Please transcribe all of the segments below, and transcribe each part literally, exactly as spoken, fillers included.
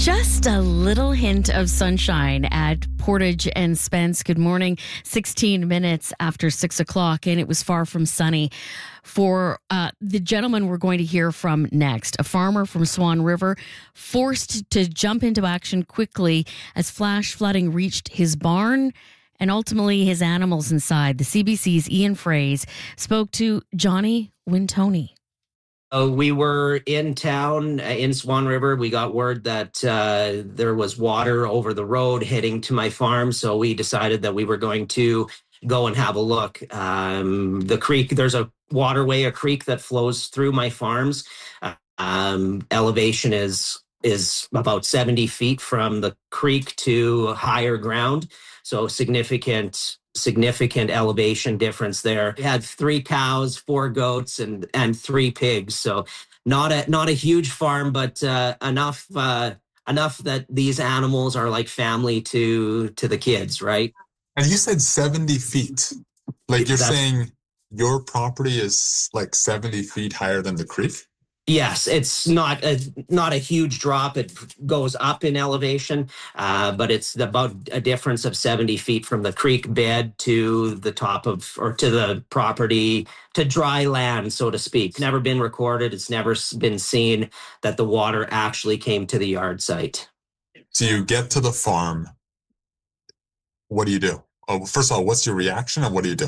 Just a little hint of sunshine at Portage and Spence. Good morning. sixteen minutes after six o'clock, and it was far from sunny for uh, the gentleman we're going to hear from next. A farmer from Swan River forced to jump into action quickly as flash flooding reached his barn and ultimately his animals inside. The C B C's Ian Fraze spoke to Johnny Wintoni. Uh, we were in town uh, in Swan River. We got word that uh, there was water over the road heading to my farm. So we decided that we were going to go and have a look. Um, the creek, there's a waterway, a creek that flows through my farms. Uh, um, elevation is is about seventy feet from the creek to higher ground. So significant significant elevation difference there. We had three cows, four goats, and and three pigs. So not a not a huge farm, but uh, enough uh, enough that these animals are like family to to the kids, right? And you said seventy feet. Like you're That's, saying your property is like seventy feet higher than the creek? Yes, it's not a not a huge drop. It goes up in elevation, uh, but it's about a difference of seventy feet from the creek bed to the top of, or to the property, to dry land, so to speak. Never been recorded. It's never been seen that the water actually came to the yard site. So you get to the farm. What do you do? Oh, first of all, what's your reaction and what do you do?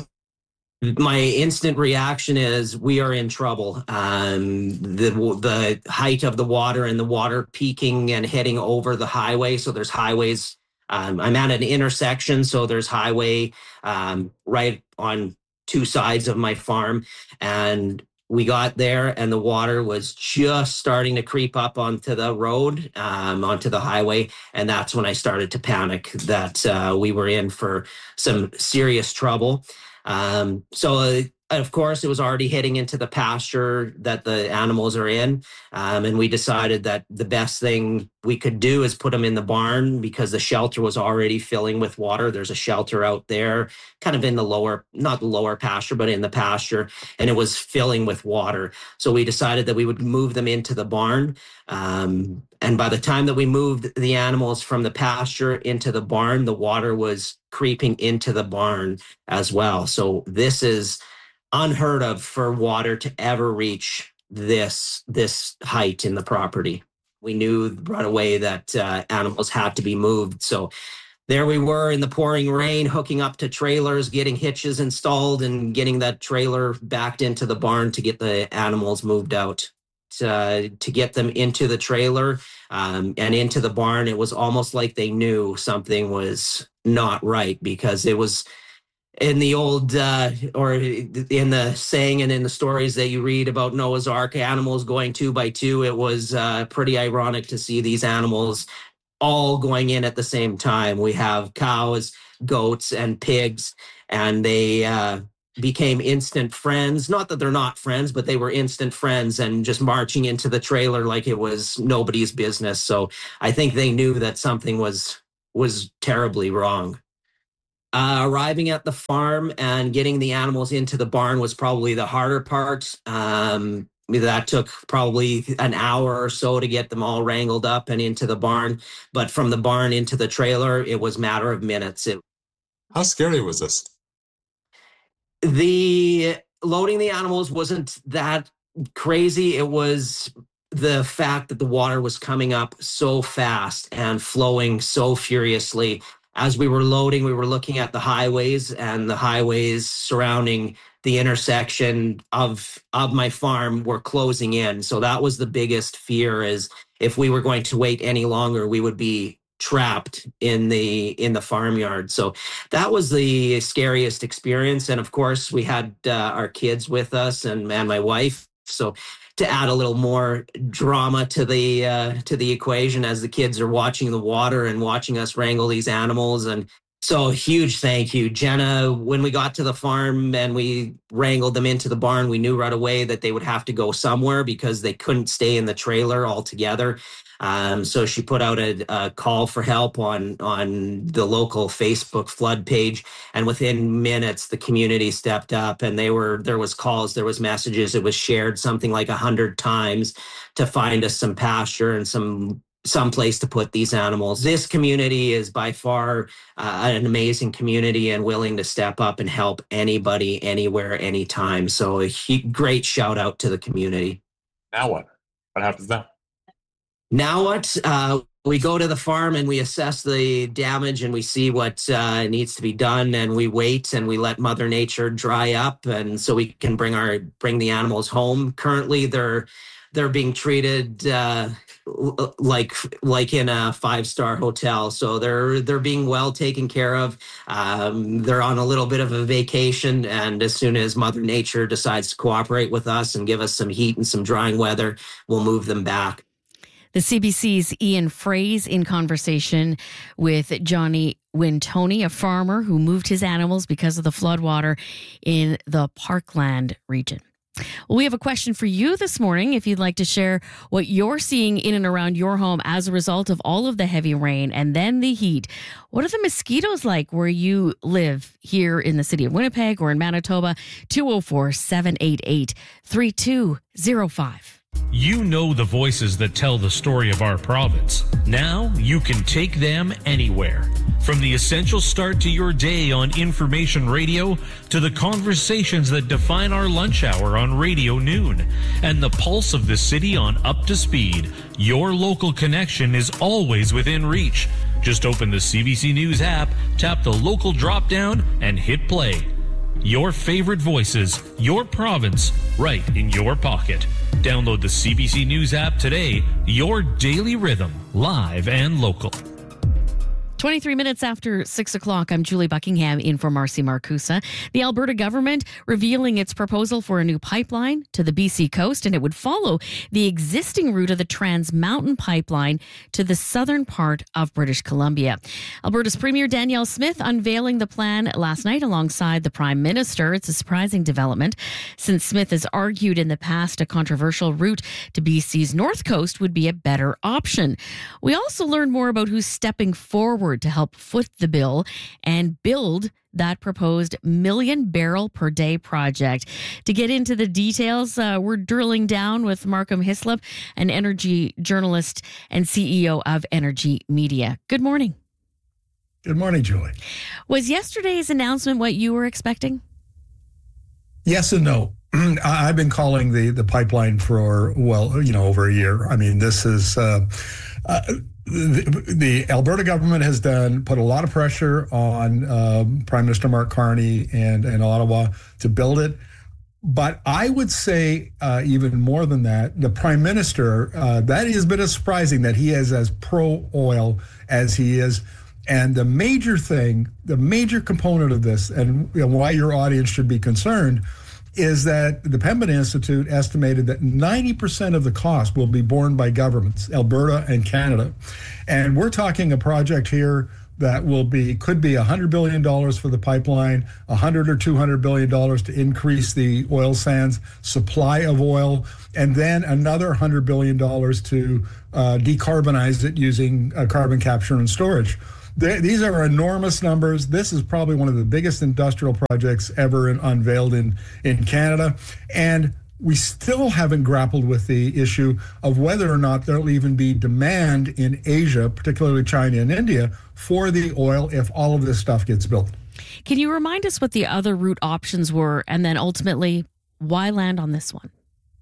My instant reaction is we are in trouble. Um, the the height of the water and the water peaking and heading over the highway. So there's highways. Um, I'm at an intersection, so there's highway um, right on two sides of my farm. And we got there and the water was just starting to creep up onto the road, um, onto the highway. And that's when I started to panic that uh, we were in for some serious trouble. Um, so, uh, of course, it was already heading into the pasture that the animals are in. Um, and we decided that the best thing we could do is put them in the barn because the shelter was already filling with water. There's a shelter out there, kind of in the lower, not the lower pasture, but in the pasture, and it was filling with water. So we decided that we would move them into the barn. Um, and by the time that we moved the animals from the pasture into the barn, the water was creeping into the barn as well. So this is unheard of for water to ever reach this this height in the property. We knew right away that uh, animals had to be moved. So there we were in the pouring rain, hooking up to trailers, getting hitches installed, and getting that trailer backed into the barn to get the animals moved out. To, to get them into the trailer um, and into the barn, it was almost like they knew something was not right, because it was in the old, uh, or in the saying and in the stories that you read about Noah's Ark, animals going two by two. It was uh, pretty ironic to see these animals all going in at the same time. We have cows, goats, and pigs, and they uh, became instant friends. Not that they're not friends, but they were instant friends and just marching into the trailer like it was nobody's business. So I think they knew that something was was terribly wrong. Uh, arriving at the farm and getting the animals into the barn was probably the harder part. Um, that took probably an hour or so to get them all wrangled up and into the barn. But from the barn into the trailer, it was a matter of minutes. It, How scary was this? The loading the animals wasn't that crazy. It was the fact that the water was coming up so fast and flowing so furiously. As we were loading, we were looking at the highways, and the highways surrounding the intersection of of my farm were closing in. So that was the biggest fear, is if we were going to wait any longer, we would be trapped in the in the farmyard. So that was the scariest experience. And of course, we had uh, our kids with us and, and my wife. So to add a little more drama to the uh, to the equation, as the kids are watching the water and watching us wrangle these animals. And so huge thank you, Jenna. When we got to the farm and we wrangled them into the barn, we knew right away that they would have to go somewhere because they couldn't stay in the trailer altogether. Um, so she put out a, a call for help on, on the local Facebook flood page. And within minutes, the community stepped up, and they were, there was calls, there was messages. It was shared something like a hundred times to find us some pasture and some someplace to put these animals. This community is by far uh, an amazing community and willing to step up and help anybody, anywhere, anytime. So a he- great shout out to the community. Now what? What happens now? Now what? Uh, we go to the farm and we assess the damage and we see what uh, needs to be done, and we wait and we let Mother Nature dry up, and so we can bring our bring the animals home. Currently, they're they're being treated uh, like like in a five-star hotel. So they're they're being well taken care of. Um, they're on a little bit of a vacation, and as soon as Mother Nature decides to cooperate with us and give us some heat and some drying weather, we'll move them back. The C B C's Ian Fraze in conversation with Johnny Wintoni, a farmer who moved his animals because of the floodwater in the Parkland region. Well, we have a question for you this morning. If you'd like to share what you're seeing in and around your home as a result of all of the heavy rain and then the heat. What are the mosquitoes like where you live here in the city of Winnipeg or in Manitoba? two oh four, seven eight eight, three two oh five. You know the voices that tell the story of our province. Now you can take them anywhere. From the essential start to your day on Information Radio to the conversations that define our lunch hour on Radio Noon and the pulse of the city on Up to Speed, your local connection is always within reach. Just open the C B C News app, tap the local drop-down, and hit play. Your favorite voices, your province, right in your pocket. Download the C B C News app today, your daily rhythm, live and local. twenty-three minutes after six o'clock, I'm Julie Buckingham in for Marcy Marcusa. The Alberta government revealing its proposal for a new pipeline to the B C coast, and it would follow the existing route of the Trans Mountain Pipeline to the southern part of British Columbia. Alberta's Premier Danielle Smith unveiling the plan last night alongside the Prime Minister. It's a surprising development since Smith has argued in the past a controversial route to B C's north coast would be a better option. We also learned more about who's stepping forward to help foot the bill and build that proposed million barrel per day project. To get into the details, uh, we're drilling down with Markham Hislop, an energy journalist and C E O of Energy Media. Good morning. Good morning, Julie. Was yesterday's announcement what you were expecting? Yes and no. I've been calling the, the pipeline for, well, you know, over a year. I mean, this is... Uh, uh, The, the Alberta government has done put a lot of pressure on um, Prime Minister Mark Carney and, and Ottawa to build it. But I would say uh, even more than that, the Prime Minister, uh, that has been surprising that he is as pro-oil as he is. And the major thing, the major component of this, and you know, why your audience should be concerned, is that the Pembina Institute estimated that ninety percent of the cost will be borne by governments, Alberta and Canada. And we're talking a project here that will be, could be one hundred billion dollars for the pipeline, one hundred or two hundred billion dollars to increase the oil sands supply of oil, and then another one hundred billion dollars to uh, decarbonize it using uh, carbon capture and storage. They, these are enormous numbers. This is probably one of the biggest industrial projects ever in, unveiled in, in Canada. And we still haven't grappled with the issue of whether or not there'll even be demand in Asia, particularly China and India, for the oil if all of this stuff gets built. Can you remind us what the other route options were, and then ultimately why land on this one?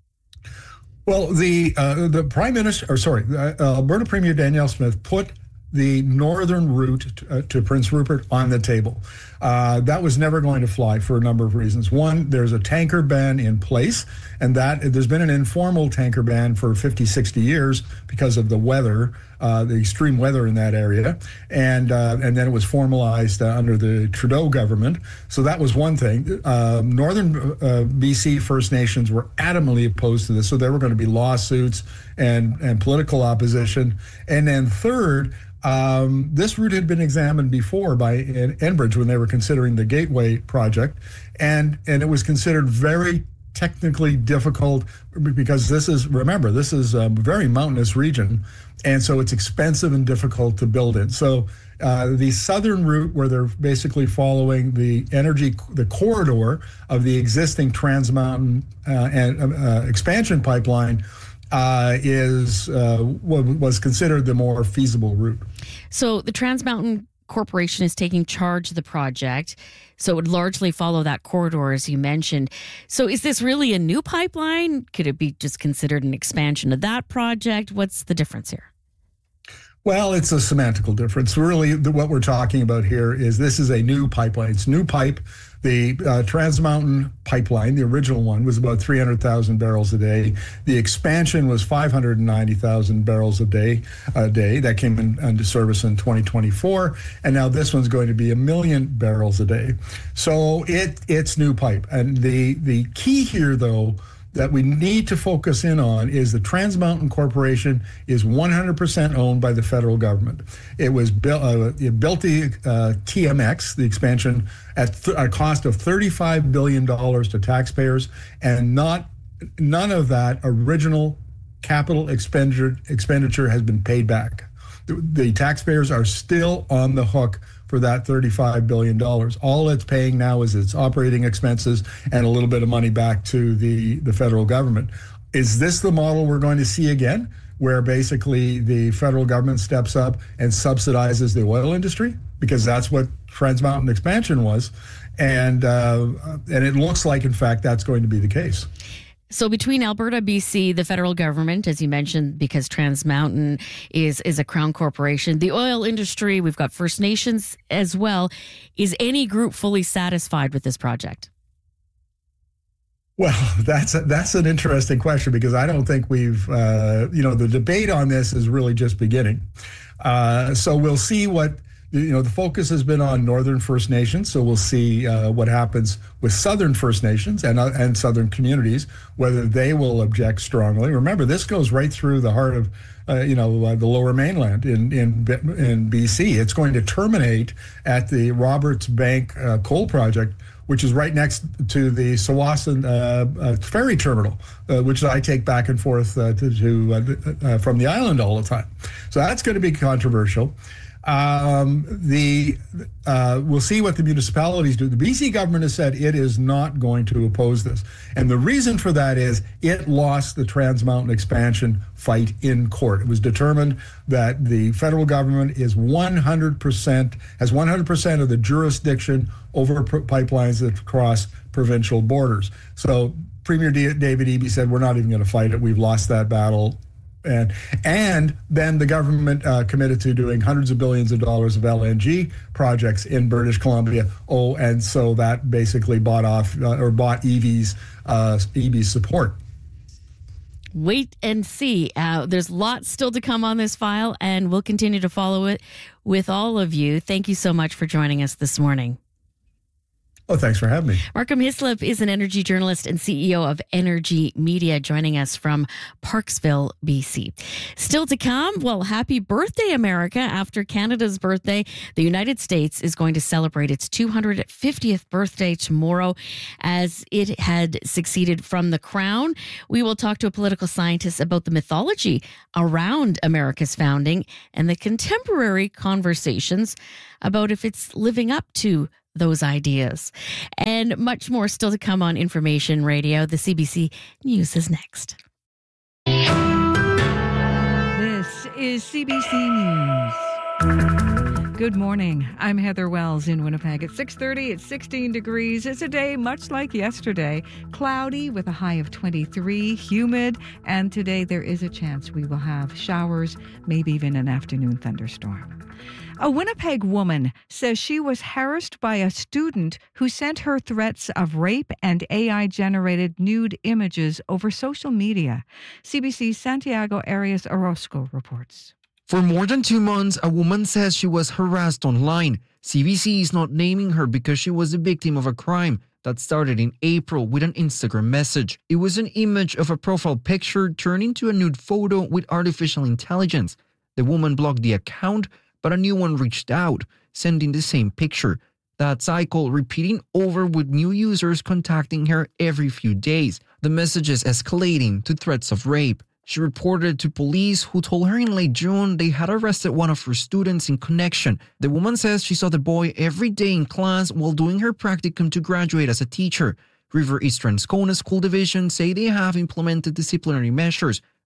Well, the uh, the Prime Minister, or sorry, uh, Alberta Premier Danielle Smith put the northern route to, uh, to Prince Rupert on the table. Uh, that was never going to fly for a number of reasons. One, there's a tanker ban in place, and that there's been an informal tanker ban for fifty, sixty years because of the weather, uh, the extreme weather in that area. And uh, and then it was formalized uh, under the Trudeau government. So that was one thing. Uh, Northern uh, B C First Nations were adamantly opposed to this. So there were going to be lawsuits and, and political opposition. And then third, Um, this route had been examined before by Enbridge when they were considering the Gateway project, and and it was considered very technically difficult because this is, remember, this is a very mountainous region, and so it's expensive and difficult to build it. So uh, the southern route, where they're basically following the energy, the corridor of the existing Trans Mountain uh, and uh, expansion pipeline, uh, is uh, what was considered the more feasible route. So the Trans Mountain Corporation is taking charge of the project, so it would largely follow that corridor, as you mentioned. So is this really a new pipeline? Could it be just considered an expansion of that project? What's the difference here? Well, it's a semantical difference. Really, the, what we're talking about here is this is a new pipeline. It's new pipe. The uh, Trans Mountain pipeline, the original one, was about three hundred thousand barrels a day. The expansion was five hundred ninety thousand barrels a day. A day that came in, into service in twenty twenty-four, and now this one's going to be a million barrels a day. So it it's new pipe, and the the key here, though, that we need to focus in on is the Trans Mountain Corporation is one hundred percent owned by the federal government. It was built, uh, it built the uh, T M X, the expansion, at th- a cost of thirty-five billion dollars to taxpayers, and not none of that original capital expenditure expenditure has been paid back. The, the taxpayers are still on the hook for that thirty-five billion dollars. All it's paying now is its operating expenses and a little bit of money back to the, the federal government. Is this the model we're going to see again, where basically the federal government steps up and subsidizes the oil industry? Because that's what Trans Mountain expansion was. And, uh, and it looks like, in fact, that's going to be the case. So between Alberta, B C, the federal government, as you mentioned, because Trans Mountain is, is a Crown corporation, the oil industry, we've got First Nations as well. Is any group fully satisfied with this project? Well, that's a, that's an interesting question, because I don't think we've, uh, you know, the debate on this is really just beginning. Uh, so we'll see what, you know, the focus has been on Northern First Nations, so we'll see uh, what happens with Southern First Nations and uh, and Southern communities, whether they will object strongly. Remember, this goes right through the heart of, uh, you know, uh, the Lower Mainland in in in B C. It's going to terminate at the Roberts Bank uh, coal project, which is right next to the Tsawwassen uh, uh, ferry terminal, uh, which I take back and forth uh, to, to uh, uh, from the island all the time. So that's going to be controversial. Um, the uh, we'll see what the municipalities do. The B C government has said it is not going to oppose this, and the reason for that is it lost the Trans Mountain expansion fight in court. It was determined that the federal government is one hundred percent has one hundred percent of the jurisdiction over pr- pipelines that cross provincial borders. So Premier D- David Eby said, we're not even going to fight it. We've lost that battle. And and then the government uh, committed to doing hundreds of billions of dollars of L N G projects in British Columbia. Oh, and so that basically bought off uh, or bought Eby's uh, Eby's support. Wait and see. Uh, there's lots still to come on this file, and we'll continue to follow it with all of you. Thank you so much for joining us this morning. Oh, thanks for having me. Markham Hislop is an energy journalist and C E O of Energy Media, joining us from Parksville, B C. Still to come, well, happy birthday, America. After Canada's birthday, the United States is going to celebrate its two hundred fiftieth birthday tomorrow, as it had succeeded from the crown. We will talk to a political scientist about the mythology around America's founding and the contemporary conversations about if it's living up to those ideas. And much more still to come on Information Radio. The C B C News is next. This is C B C News. Good morning. I'm Heather Wells in Winnipeg. At six thirty, it's sixteen degrees. It's a day much like yesterday. Cloudy with a high of twenty-three, humid, and today there is a chance we will have showers, maybe even an afternoon thunderstorm. A Winnipeg woman says she was harassed by a student who sent her threats of rape and A I-generated nude images over social media. C B C's Santiago Arias Orozco reports. For more than two months, a woman says she was harassed online. C B C is not naming her because she was the victim of a crime that started in April with an Instagram message. It was an image of a profile picture turned into a nude photo with artificial intelligence. The woman blocked the account, but a new one reached out, sending the same picture. That cycle repeating over with new users contacting her every few days. The messages escalating to threats of rape. She reported to police, who told her in late June they had arrested one of her students in connection. The woman says she saw the boy every day in class while doing her practicum to graduate as a teacher. River East Transcona School Division say they have implemented disciplinary measures,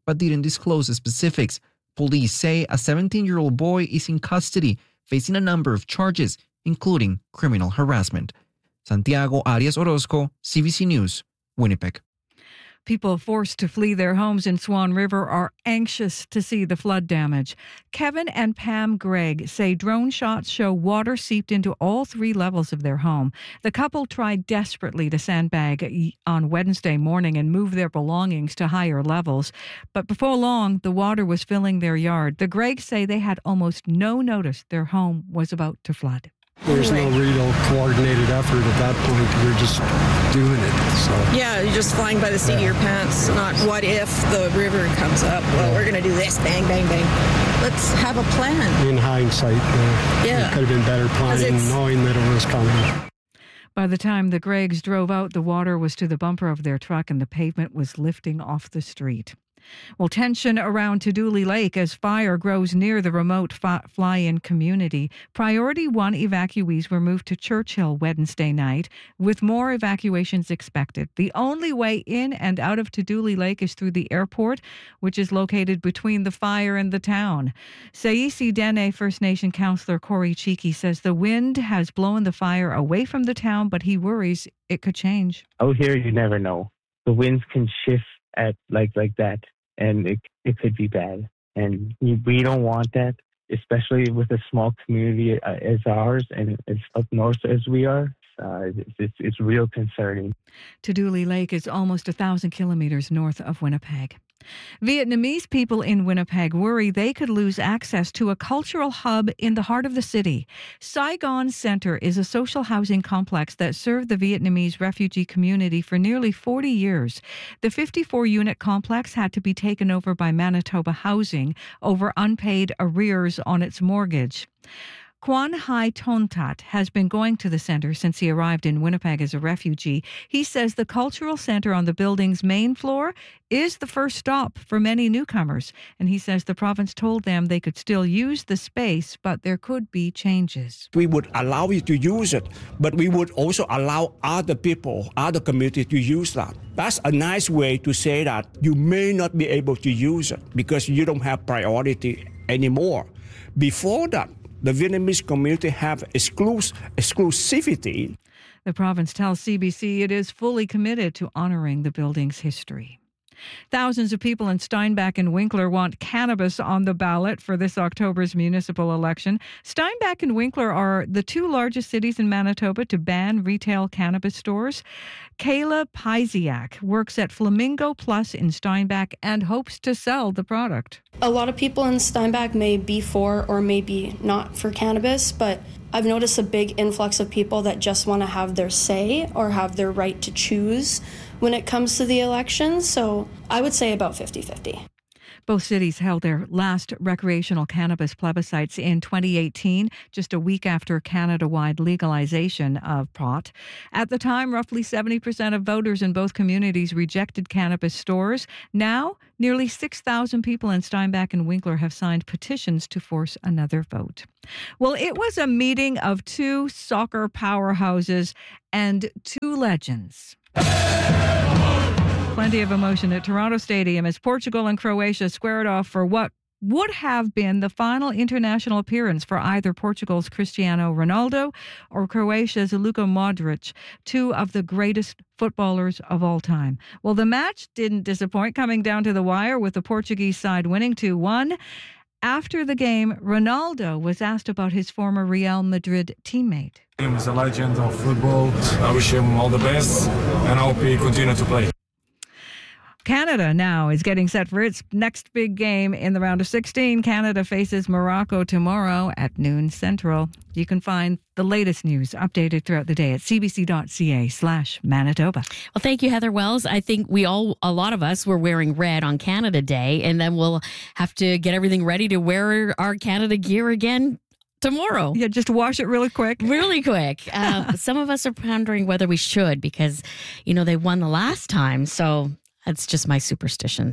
but didn't disclose the specifics. Police say a seventeen-year-old boy is in custody, facing a number of charges, including criminal harassment. Santiago Arias Orozco, C B C News, Winnipeg. People forced to flee their homes in Swan River are anxious to see the flood damage. Kevin and Pam Gregg say drone shots show water seeped into all three levels of their home. The couple tried desperately to sandbag on Wednesday morning and move their belongings to higher levels. But before long, the water was filling their yard. The Greggs say they had almost no notice their home was about to flood. There's no real coordinated effort at that point. We're just doing it. So yeah, you're just flying by the seat yeah. of your pants. Not what if the river comes up. Well, we're going to do this. Bang, bang, bang. Let's have a plan. In hindsight, uh, yeah. it could have been better planning, knowing that it was coming. By the time the Greggs drove out, the water was to the bumper of their truck and the pavement was lifting off the street. Well, tension around Tuduli Lake as fire grows near the remote fly-in community. Priority one evacuees were moved to Churchill Wednesday night, with more evacuations expected. The only way in and out of Tuduli Lake is through the airport, which is located between the fire and the town. Saisi Dene First Nation councillor Corey Cheeky says the wind has blown the fire away from the town, but he worries it could change. Out here, you never know. The winds can shift at like like that. And it it could be bad. And we don't want that, especially with a small community as ours and as up north as we are. Uh, it's, it's, it's real concerning. Tuduli Lake is almost a thousand kilometers north of Winnipeg. Vietnamese people in Winnipeg worry they could lose access to a cultural hub in the heart of the city. Saigon Centre is a social housing complex that served the Vietnamese refugee community for nearly forty years. The fifty-four unit complex had to be taken over by Manitoba Housing over unpaid arrears on its mortgage. Kwan Hai Tontat has been going to the centre since he arrived in Winnipeg as a refugee. He says the cultural centre on the building's main floor is the first stop for many newcomers. And he says the province told them they could still use the space, but there could be changes. We would allow you to use it, but we would also allow other people, other communities to use that. That's a nice way to say that you may not be able to use it because you don't have priority anymore. Before that, the Vietnamese community have exclus- exclusivity. The province tells C B C it is fully committed to honoring the building's history. Thousands of people in Steinbach and Winkler want cannabis on the ballot for this October's municipal election. Steinbach and Winkler are the two largest cities in Manitoba to ban retail cannabis stores. Kayla Pysiak works at Flamingo Plus in Steinbach and hopes to sell the product. A lot of people in Steinbach may be for or maybe not for cannabis, but I've noticed a big influx of people that just want to have their say or have their right to choose when it comes to the election. So I would say about fifty-fifty. Both cities held their last recreational cannabis plebiscites in twenty eighteen, just a week after Canada-wide legalization of pot. At the time, roughly seventy percent of voters in both communities rejected cannabis stores. Now, nearly six thousand people in Steinbach and Winkler have signed petitions to force another vote. Well, it was a meeting of two soccer powerhouses and two legends. Plenty of emotion at Toronto Stadium as Portugal and Croatia squared off for what would have been the final international appearance for either Portugal's Cristiano Ronaldo or Croatia's Luka Modric, two of the greatest footballers of all time. Well, the match didn't disappoint, coming down to the wire with the Portuguese side winning two one. After the game, Ronaldo was asked about his former Real Madrid teammate. He's a legend of football. I wish him all the best and I hope he continues to play. Canada now is getting set for its next big game in the round of sixteen. Canada faces Morocco tomorrow at noon Central. You can find the latest news updated throughout the day at cbc.ca slash Manitoba. Well, thank you, Heather Wells. I think we all, a lot of us were wearing red on Canada Day, and then we'll have to get everything ready to wear our Canada gear again tomorrow. Yeah, just wash it really quick. Really quick. Uh, some of us are pondering whether we should because, you know, they won the last time, so... That's just my superstitions.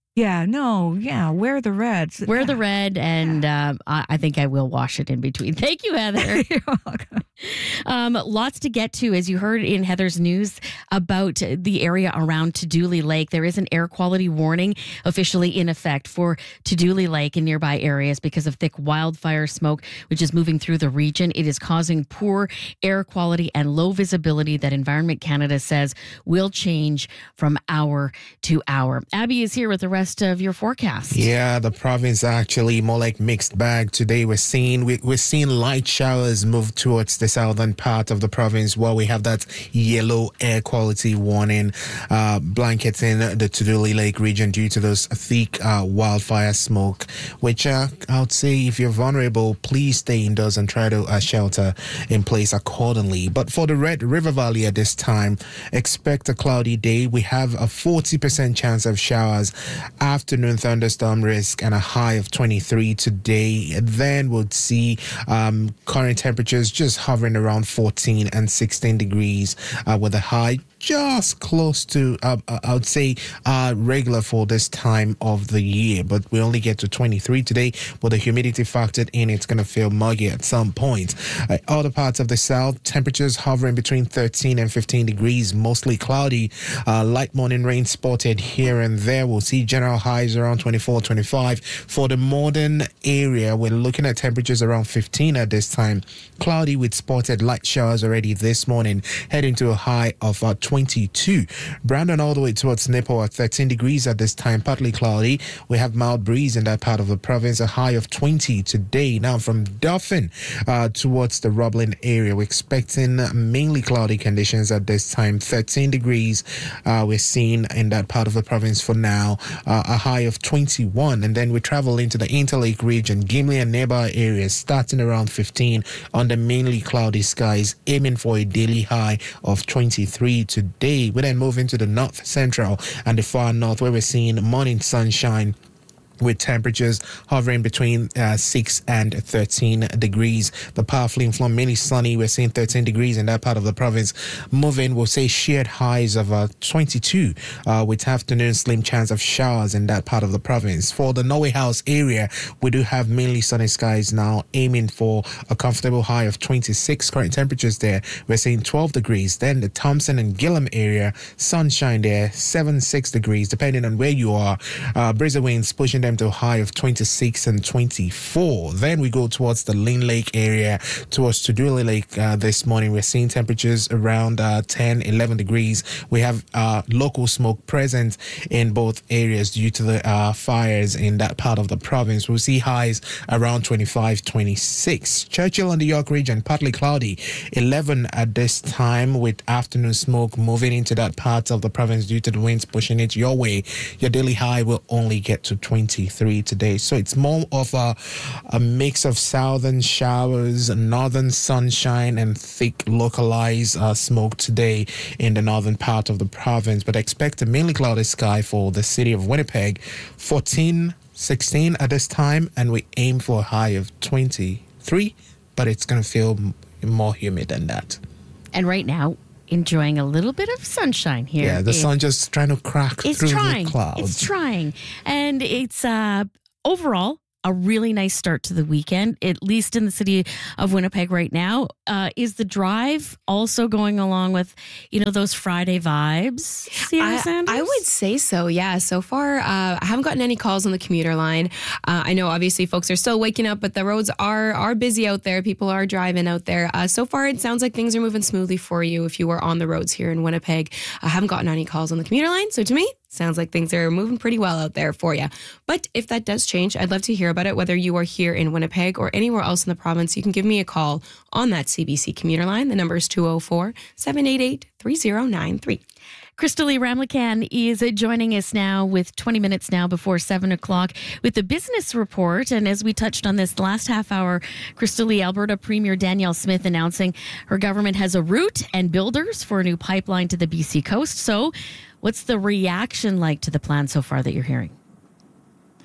Yeah, no, yeah, wear the reds. Wear the red, and um, I, I think I will wash it in between. Thank you, Heather. You're welcome. Um, lots to get to, as you heard in Heather's news about the area around Tuduli Lake. There is an air quality warning officially in effect for Tuduli Lake and nearby areas because of thick wildfire smoke, which is moving through the region. It is causing poor air quality and low visibility that Environment Canada says will change from hour to hour. Abby is here with the rest of your forecast. Yeah, the province actually more like mixed bag today. We're seeing we, we're seeing light showers move towards the southern part of the province, where we have that yellow air quality warning uh, blanketing the Tuduli Lake region due to those thick uh, wildfire smoke. Which uh, I would say, if you're vulnerable, please stay indoors and try to uh, shelter in place accordingly. But for the Red River Valley at this time, expect a cloudy day. We have a forty percent chance of showers. Afternoon thunderstorm risk and a high of twenty-three today. Then we'll see um, current temperatures just hovering around fourteen and sixteen degrees uh, with a high just close to, uh, I would say, uh, regular for this time of the year. But we only get to twenty-three today. With the humidity factored in, it's going to feel muggy at some point. Uh, other parts of the south, temperatures hovering between thirteen and fifteen degrees, mostly cloudy. Uh, light morning rain spotted here and there. We'll see general highs around twenty-four, twenty-five. For the northern area, we're looking at temperatures around fifteen at this time. Cloudy with spotted light showers already this morning, heading to a high of uh, twenty-two. Brandon all the way towards Nippo at thirteen degrees at this time, partly cloudy. We have mild breeze in that part of the province, a high of twenty today. Now from Dauphin uh, towards the Roblin area, we're expecting mainly cloudy conditions at this time, thirteen degrees. Uh, we're seeing in that part of the province for now, uh, a high of twenty-one. And then we travel into the Interlake region, Gimli and nearby areas, starting around fifteen under mainly cloudy skies, aiming for a daily high of twenty-three today. We then move into the north central and the far north, where we're seeing morning sunshine with temperatures hovering between uh, six and thirteen degrees. The powerfully influenced, mainly sunny. We're seeing thirteen degrees in that part of the province. Moving, we'll say shared highs of uh, twenty-two uh, with afternoon slim chance of showers in that part of the province. For the Norway House area, we do have mainly sunny skies now, aiming for a comfortable high of twenty-six. Current temperatures there, we're seeing twelve degrees. Then the Thompson and Gillam area, sunshine there, seven, six degrees, depending on where you are. Uh, breezy winds pushing them to a high of twenty-six and twenty-four. Then we go towards the Lynn Lake area, towards Tuduli Lake uh, this morning. We're seeing temperatures around uh, ten, eleven degrees. We have uh, local smoke present in both areas due to the uh, fires in that part of the province. We'll see highs around twenty-five, twenty-six. Churchill and the York region, partly cloudy, eleven at this time, with afternoon smoke moving into that part of the province due to the winds pushing it your way. Your daily high will only get to twenty-three today. So it's more of a, a mix of southern showers, northern sunshine, and thick localized uh, smoke today in the northern part of the province. But expect a mainly cloudy sky for the city of Winnipeg, fourteen, sixteen at this time, and we aim for a high of twenty-three, but it's going to feel more humid than that. And right now, enjoying a little bit of sunshine here. Yeah, the it, sun just trying to crack it's through trying. the clouds. It's trying. And it's uh, overall a really nice start to the weekend, at least in the city of Winnipeg right now. Uh, is the drive also going along with, you know, those Friday vibes, Sierra I, Sanders? I would say so, yeah. So far, uh, I haven't gotten any calls on the commuter line. Uh, I know obviously folks are still waking up, but the roads are are busy out there. People are driving out there. Uh, so far, it sounds like things are moving smoothly for you if you are on the roads here in Winnipeg. I haven't gotten any calls on the commuter line, so to me, sounds like things are moving pretty well out there for you. But if that does change, I'd love to hear about it. Whether you are here in Winnipeg or anywhere else in the province, you can give me a call on that C B C commuter line. The number is two oh four, seven eight eight, three oh nine three. Crystal Lee Ramlakan is joining us now with twenty minutes now before seven o'clock with the business report. And as we touched on this last half hour, Crystal Lee, Alberta Premier Danielle Smith announcing her government has a route and builders for a new pipeline to the B C coast. So what's the reaction like to the plan so far that you're hearing?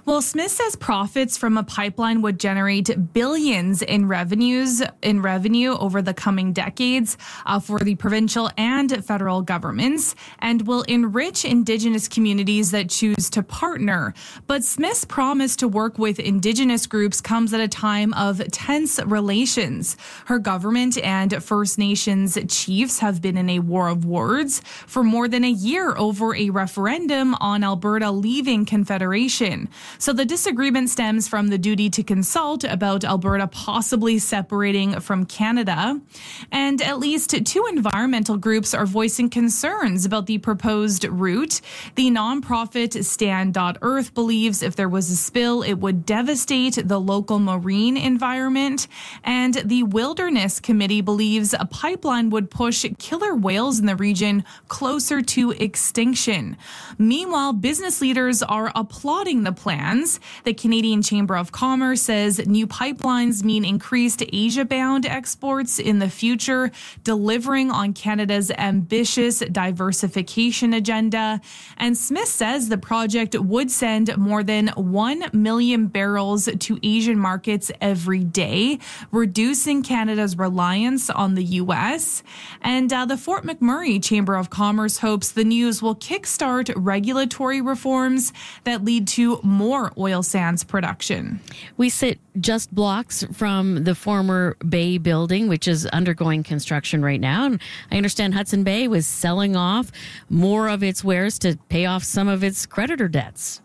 Well, Smith says profits from a pipeline would generate billions in revenues in revenue over the coming decades uh, for the provincial and federal governments, and will enrich Indigenous communities that choose to partner. But Smith's promise to work with Indigenous groups comes at a time of tense relations. Her government and First Nations chiefs have been in a war of words for more than a year over a referendum on Alberta leaving Confederation. So the disagreement stems from the duty to consult about Alberta possibly separating from Canada. And at least two environmental groups are voicing concerns about the proposed route. The nonprofit Stand dot Earth believes if there was a spill, it would devastate the local marine environment. And the Wilderness Committee believes a pipeline would push killer whales in the region closer to extinction. Meanwhile, business leaders are applauding the plans. The Canadian Chamber of Commerce says new pipelines mean increased Asia-bound exports in the future, delivering on Canada's ambitious diversification agenda. And Smith says the project would send more than one million barrels to Asian markets every day, reducing Canada's reliance on the U S. And uh, the Fort McMurray Chamber of Commerce hopes the news will kickstart regulatory reforms that lead to more oil sands production. We sit just blocks from the former Bay building, which is undergoing construction right now. And I understand Hudson Bay was selling off more of its wares to pay off some of its creditor debts.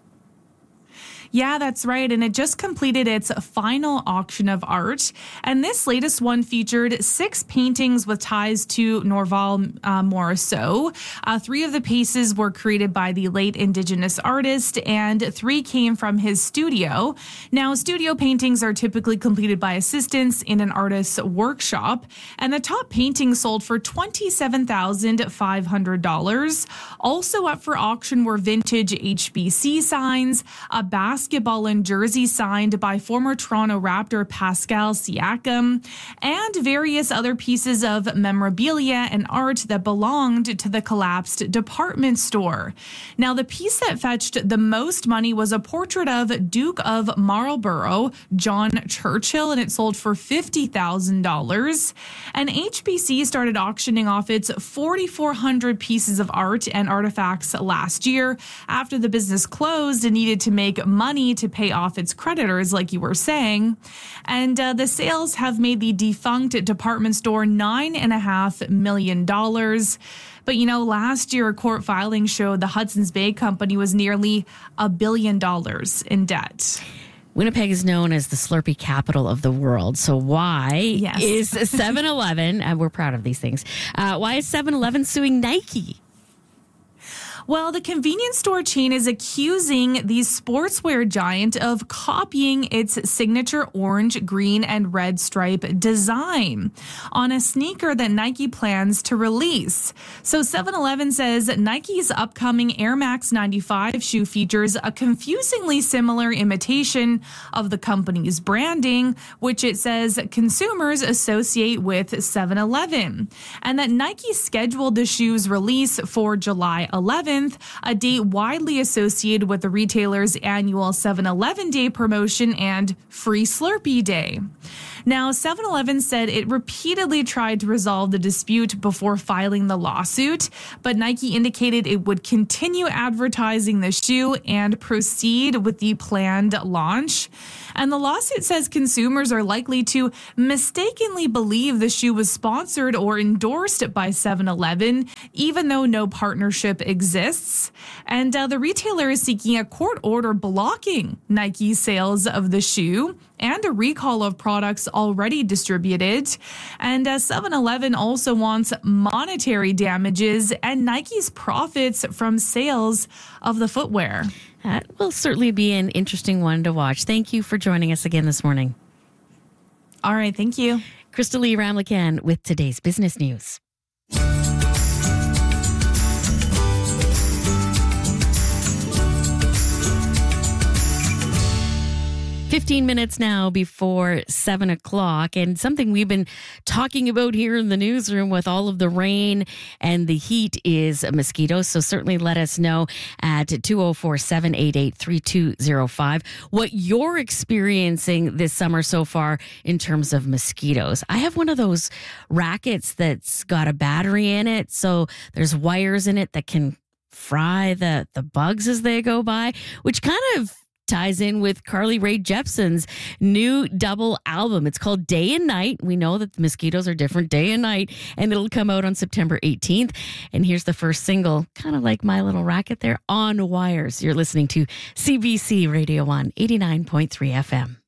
Yeah, that's right. And it just completed its final auction of art. And this latest one featured six paintings with ties to Norval uh, Morisseau. Uh, three of the pieces were created by the late Indigenous artist, and three came from his studio. Now, studio paintings are typically completed by assistants in an artist's workshop. And the top painting sold for twenty-seven thousand five hundred dollars. Also up for auction were vintage H B C signs, a basket basketball and jersey signed by former Toronto Raptor Pascal Siakam, and various other pieces of memorabilia and art that belonged to the collapsed department store. Now, the piece that fetched the most money was a portrait of Duke of Marlborough, John Churchill, and it sold for fifty thousand dollars. And H B C started auctioning off its forty-four hundred pieces of art and artifacts last year after the business closed and needed to make money to pay off its creditors, like you were saying. And uh, the sales have made the defunct department store nine and a half million dollars. But, you know, last year, a court filing showed the Hudson's Bay Company was nearly a billion dollars in debt. Winnipeg is known as the Slurpee capital of the world. So why yes. is seven eleven, and we're proud of these things, uh, why is seven eleven suing Nike? Well, the convenience store chain is accusing the sportswear giant of copying its signature orange, green, and red stripe design on a sneaker that Nike plans to release. So seven eleven says Nike's upcoming Air Max ninety-five shoe features a confusingly similar imitation of the company's branding, which it says consumers associate with seven eleven, and that Nike scheduled the shoe's release for July eleventh, a date widely associated with the retailer's annual seven eleven Day promotion and Free Slurpee Day. Now, seven eleven said it repeatedly tried to resolve the dispute before filing the lawsuit, but Nike indicated it would continue advertising the shoe and proceed with the planned launch. And the lawsuit says consumers are likely to mistakenly believe the shoe was sponsored or endorsed by seven eleven, even though no partnership exists. And uh, the retailer is seeking a court order blocking Nike's sales of the shoe and a recall of products already distributed. And uh, seven eleven also wants monetary damages and Nike's profits from sales of the footwear. That will certainly be an interesting one to watch. Thank you for joining us again this morning. All right, thank you. Crystal Lee Ramlakan with today's business news. fifteen minutes now before seven o'clock. And something we've been talking about here in the newsroom with all of the rain and the heat is mosquitoes. So certainly let us know at two oh four, seven eight eight, three two oh five what you're experiencing this summer so far in terms of mosquitoes. I have one of those rackets that's got a battery in it. So there's wires in it that can fry the, the bugs as they go by, which kind of ties in with Carly Rae Jepsen's new double album. It's called Day and Night. We know that the mosquitoes are different day and night, and it'll come out on September eighteenth. And here's the first single, kind of like My Little Racket there, On Wires. You're listening to C B C Radio one, eighty-nine point three F M.